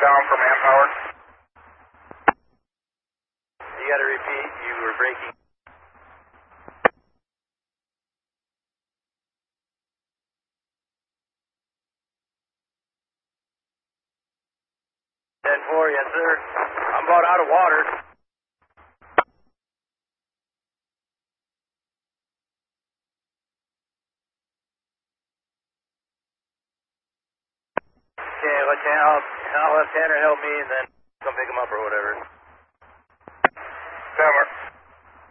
down for manpower. You got to repeat. You were breaking. 10-4, yes sir. I'm about out of water. Okay, I'll have Tanner help me and then come pick him up or whatever. Tanner.